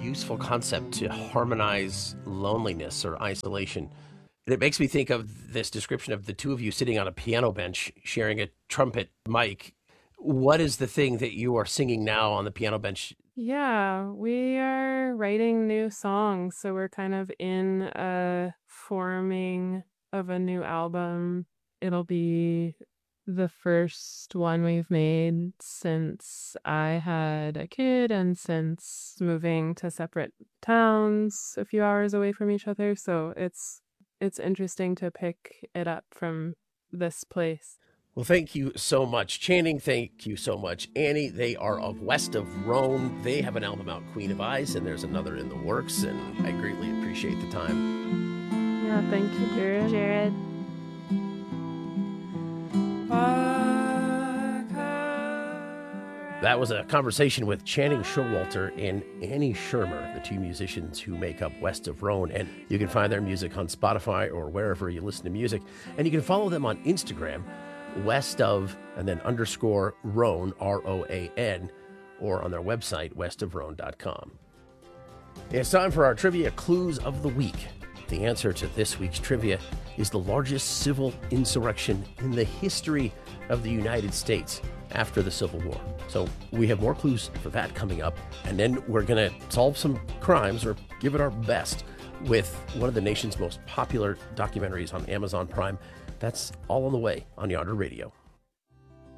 useful concept to harmonize loneliness or isolation. And it makes me think of this description of the two of you sitting on a piano bench sharing a trumpet mic. What is the thing that you are singing now on the piano bench? Yeah, we are writing new songs, so we're kind of in a forming of a new album. It'll be the first one we've made since I had a kid and since moving to separate towns a few hours away from each other. So it's interesting to pick it up from this place. Well, thank you so much, Channing. Thank you so much, Annie. They are of West of Rhone. They have an album out, Queen of Ice, and there's another in the works, and I greatly appreciate the time. Yeah, thank you, Jared. That was a conversation with Channing Showalter and Annie Shermer, the two musicians who make up West of Rhone. And you can find their music on Spotify or wherever you listen to music. And you can follow them on Instagram, West of, and then underscore Rhone, R-O-A-N, or on their website, westofrhone.com. It's time for our Trivia Clues of the Week. The answer to this week's trivia is the largest civil insurrection in the history of the United States after the Civil War. So we have more clues for that coming up. And then we're going to solve some crimes, or give it our best, with one of the nation's most popular documentaries on Amazon Prime. That's all on the way on Yonder Radio.